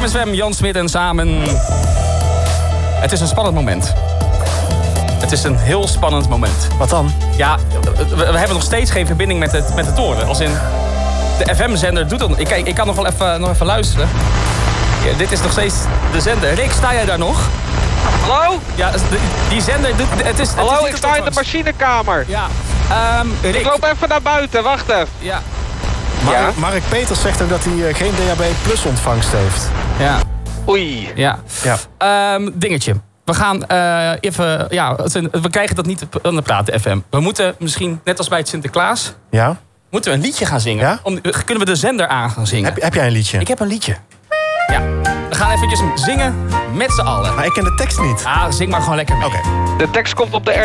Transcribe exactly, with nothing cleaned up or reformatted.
S F M, Jan Smit en samen. Het is een spannend moment. Het is een heel spannend moment. Wat dan? Ja, we, we hebben nog steeds geen verbinding met, het, met de toren. Als in, de F M-zender doet dat. Ik, ik kan nog wel even, nog even luisteren. Ja, dit is nog steeds de zender. Rick, sta jij daar nog? Hallo? Ja, de, die zender doet... Het is, Hallo, het is ik sta in de machinekamer. Ja. Um, Rick. Ik loop even naar buiten, wacht even. Ja. Mark, Ja? Mark Peters zegt ook dat hij uh, geen D H B plus ontvangst heeft. Ja. Oei. Ja. Ja. Um, dingetje. We gaan uh, even... Ja, we krijgen dat niet aan de Praten F M. We moeten misschien, net als bij het Sinterklaas... Ja? Moeten we een liedje gaan zingen? Ja? Om, kunnen we de zender aan gaan zingen? Heb, heb jij een liedje? Ik heb een liedje. Ja. We gaan eventjes zingen met z'n allen. Maar ik ken de tekst niet. Ah, zing maar gewoon lekker mee. Oké. De tekst komt op de